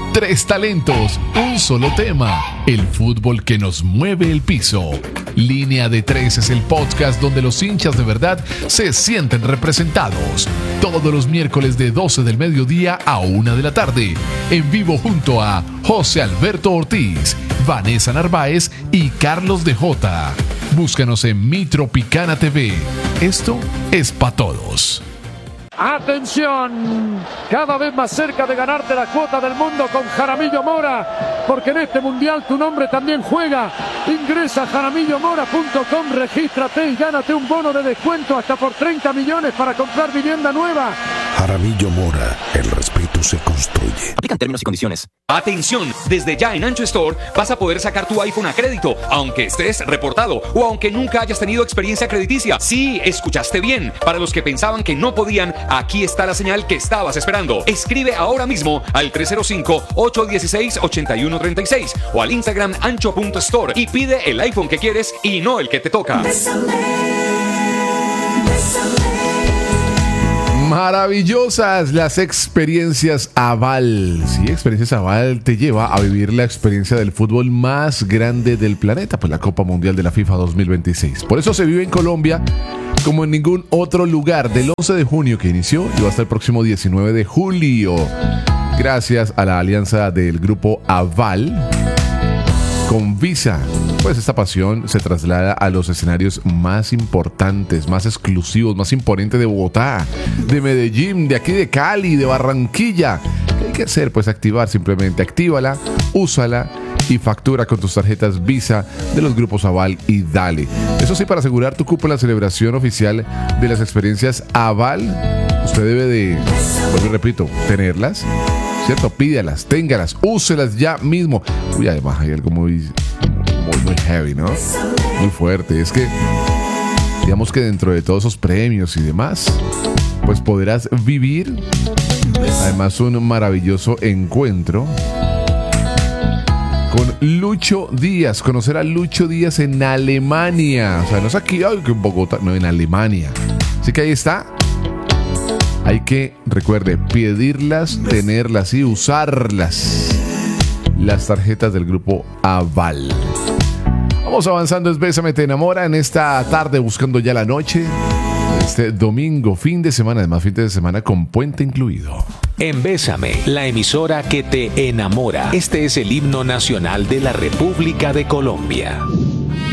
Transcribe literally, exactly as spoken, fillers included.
Tres talentos, un solo tema. El fútbol que nos mueve el piso. Línea de Tres es el podcast donde los hinchas de verdad se sienten representados. Todos los miércoles de doce del mediodía a una de la tarde. En vivo junto a José Alberto Ortiz, Vanessa Narváez y Carlos de Jota. Búscanos en Mi Tropicana T V. Esto es pa' todos. Atención, cada vez más cerca de ganarte la cuota del mundo con Jaramillo Mora, porque en este mundial tu nombre también juega. Ingresa a jaramillo mora punto com, regístrate y gánate un bono de descuento hasta por treinta millones para comprar vivienda nueva. Jaramillo Mora, el respeto se construye. Aplican términos y condiciones. Atención, desde ya en Ancho Store vas a poder sacar tu iPhone a crédito, aunque estés reportado o aunque nunca hayas tenido experiencia crediticia. Sí, escuchaste bien. Para los que pensaban que no podían, aquí está la señal que estabas esperando. Escribe ahora mismo al tres cero cinco, ocho uno seis, ocho uno tres seis o al Instagram ancho punto store y pide el iPhone que quieres y no el que te toca. Maravillosas las experiencias Aval. Sí, experiencias Aval te lleva a vivir la experiencia del fútbol más grande del planeta, pues la Copa Mundial de la FIFA dos mil veintiséis. Por eso se vive en Colombia como en ningún otro lugar, del once de junio que inició y va hasta el próximo diecinueve de julio. Gracias a la alianza del grupo Aval con Visa, pues esta pasión se traslada a los escenarios más importantes, más exclusivos, más imponentes de Bogotá, de Medellín, de aquí de Cali, de Barranquilla. ¿Qué hay que hacer? Pues activar, simplemente actívala, úsala y factura con tus tarjetas Visa de los grupos Aval y Dale. Eso sí, para asegurar tu cupo en la celebración oficial de las experiencias Aval, usted debe de, pues repito, tenerlas, ¿cierto? Pídalas, téngalas, úselas ya mismo. Uy, además hay algo muy, muy, muy heavy, ¿no? Muy fuerte. Es que, digamos que dentro de todos esos premios y demás, pues podrás vivir, además, un maravilloso encuentro con Lucho Díaz. Conocer a Lucho Díaz en Alemania. O sea, no es aquí, ay, que en Bogotá, no, en Alemania. Así que ahí está. Hay que, recuerde, pedirlas, tenerlas y usarlas. Las tarjetas del grupo Aval. Vamos avanzando, es Bésame Te Enamora en esta tarde buscando ya la noche. Este domingo, fin de semana, además fin de semana con puente incluido. En Bésame, la emisora que te enamora. Este es el himno nacional de la República de Colombia.